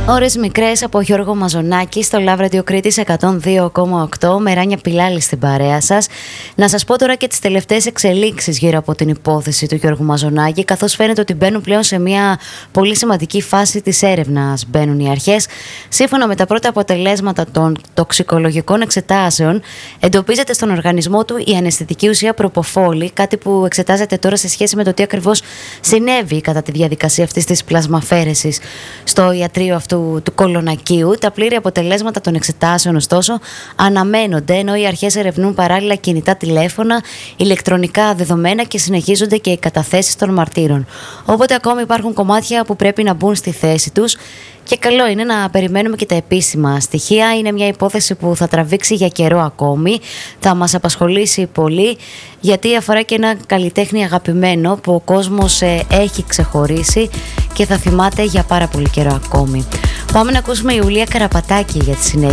Ώρες μικρές από Γιώργο Μαζονάκη στο Love Radio Κρήτης 102,8. Με Ράνια Πιλάλη στην παρέα σας. Να σας πω τώρα και τις τελευταίες εξελίξεις γύρω από την υπόθεση του Γιώργου Μαζονάκη, καθώς φαίνεται ότι μπαίνουν πλέον σε μια πολύ σημαντική φάση της έρευνας. Μπαίνουν οι αρχές. Σύμφωνα με τα πρώτα αποτελέσματα των τοξικολογικών εξετάσεων, εντοπίζεται στον οργανισμό του η αναισθητική ουσία προποφόλη, κάτι που εξετάζεται τώρα σε σχέση με το τι ακριβώς συνέβη κατά τη διαδικασία αυτής της πλασμαφέρεσης στο ιατρείο αυτού του κολονακίου. Τα πλήρη αποτελέσματα των εξετάσεων, ωστόσο, αναμένονται, ενώ οι αρχές ερευνούν παράλληλα κινητά τηλέφωνα, ηλεκτρονικά δεδομένα και συνεχίζονται και οι καταθέσεις των μαρτύρων. Οπότε ακόμη υπάρχουν κομμάτια που πρέπει να μπουν στη θέση τους. Και καλό είναι να περιμένουμε και τα επίσημα στοιχεία. Είναι μια υπόθεση που θα τραβήξει για καιρό ακόμη. Θα μας απασχολήσει πολύ, γιατί αφορά και ένα καλλιτέχνη αγαπημένο που ο κόσμος έχει ξεχωρίσει και θα θυμάται για πάρα πολύ καιρό ακόμη. Πάμε να ακούσουμε Ιουλία Καραπατάκη για τη συνέχεια.